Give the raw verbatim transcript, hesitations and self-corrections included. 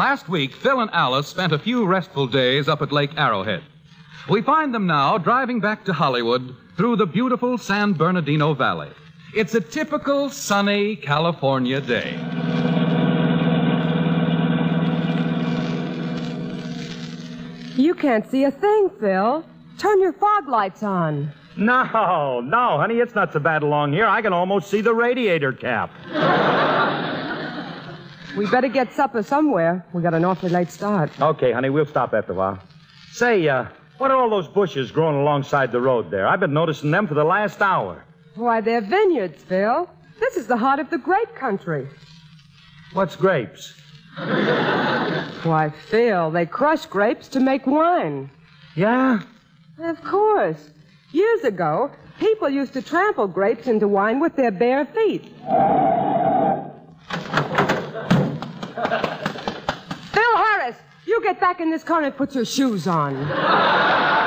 Last week, Phil and Alice spent a few restful days up at Lake Arrowhead. We find them now driving back to Hollywood through the beautiful San Bernardino Valley. It's a typical sunny California day. You can't see a thing, Phil. Turn your fog lights on. No, no, honey, it's not so bad along here. I can almost see the radiator cap. We better get supper somewhere. We got an awfully late start. Okay, honey, we'll stop after a while. Say, uh, what are all those bushes growing alongside the road there? I've been noticing them for the last hour. Why, they're vineyards, Phil. This is the heart of the grape country. What's grapes? Why, Phil, they crush grapes to make wine. Yeah? Of course. Years ago, people used to trample grapes into wine with their bare feet. Phil, Harris, you get back in this car and put your shoes on.